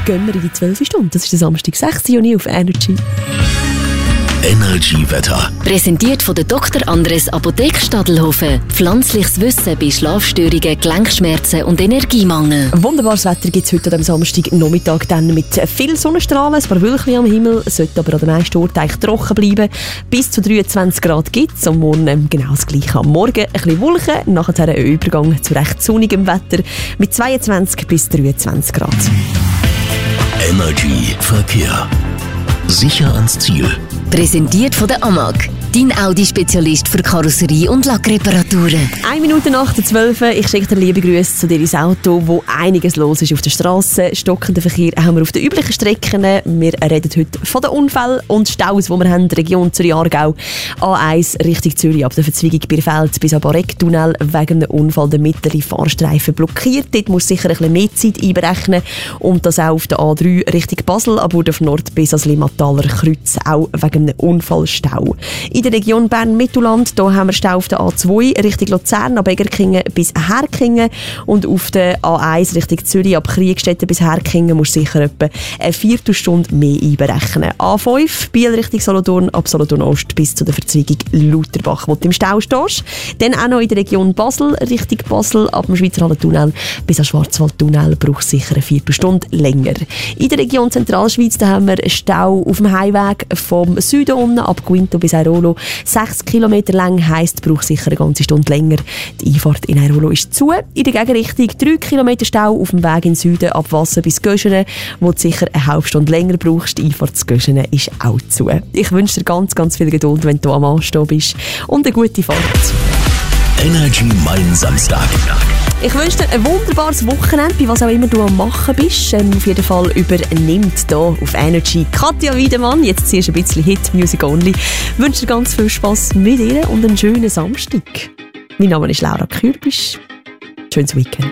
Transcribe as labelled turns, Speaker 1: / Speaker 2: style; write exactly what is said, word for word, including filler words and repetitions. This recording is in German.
Speaker 1: gehen wir in die zwölfte Stunde. Das ist der Samstag, sechs Juni auf Energy.
Speaker 2: Energy Wetter.
Speaker 3: Präsentiert von der Doktor Andres Apotheke Stadelhofen. Pflanzliches Wissen bei Schlafstörungen, Gelenkschmerzen und Energiemangel.
Speaker 1: Wunderbares Wetter gibt es heute am Samstag Nachmittag dann mit viel Sonnenstrahlen, ein paar Wölkchen am Himmel, sollte aber an den meisten Orten eigentlich trocken bleiben. Bis zu dreiundzwanzig Grad gibt es, am Morgen genau das Gleiche. Am Morgen ein bisschen Wolken, nachher ein Übergang zu recht sonnigem Wetter mit zweiundzwanzig bis dreiundzwanzig Grad.
Speaker 2: Energy Verkehr. Sicher ans Ziel.
Speaker 3: Präsentiert von der A M A G. Dein Audi-Spezialist für Karosserie- und Lackreparaturen.
Speaker 1: Eine Minute nach der zwölf. Ich schicke dir liebe Grüße zu dir ins Auto, wo einiges los ist auf der Straße. Stockenden Verkehr haben wir auf den üblichen Strecken. Wir reden heute von den Unfällen und Staus, die wir haben. Die Region Zürich-Aargau. A eins Richtung Zürich ab der Verzweigung Birfeld bis am Bareck-Tunnel wegen einem Unfall der mittlere Fahrstreifen blockiert. Dort muss sicher ein bisschen mehr Zeit einberechnen. Und das auch auf der A drei Richtung Basel, aber auf Nord bis ans Limmataler Kreuz auch wegen einem Unfallstau. In der Region Bern-Mittelland haben wir Stau auf der A zwei Richtung Luzern, ab Egerkingen bis Herkingen und auf der A eins Richtung Zürich ab Kriegstetten bis Herkingen muss sicher etwa eine Viertelstunde mehr einberechnen. A fünf Biel Richtung Solothurn, ab Solothurn Ost bis zu der Verzweigung Lauterbach, wo du im Stau stehst. Dann auch noch in der Region Basel Richtung Basel, ab dem Schweizer Hallentunnel bis am Schwarzwaldtunnel braucht es sicher eine Viertelstunde länger. In der Region Zentralschweiz da haben wir Stau auf dem Highweg vom Süden unten ab Guinto bis Airolo. Sechs Kilometer lang heisst, braucht sicher eine ganze Stunde länger. Die Einfahrt in Airolo ist zu. In der Gegenrichtung drei Kilometer Stau auf dem Weg in den Süden ab Wasser bis Göschene, wo du sicher eine halbe Stunde länger brauchst. Die Einfahrt zu Göschene ist auch zu. Ich wünsche dir ganz, ganz viel Geduld, wenn du am Anstehen bist. Und eine gute Fahrt.
Speaker 2: Energy Mein Samstag.
Speaker 1: Ich wünsche dir ein wunderbares Wochenende, bei was auch immer du am Machen bist. Ähm, auf jeden Fall übernimmt hier auf Energy Katja Wiedemann. Jetzt ziehst du ein bisschen Hit Music Only. Ich wünsche dir ganz viel Spass mit ihr und einen schönen Samstag. Mein Name ist Laura Kürbisch. Schönes Weekend.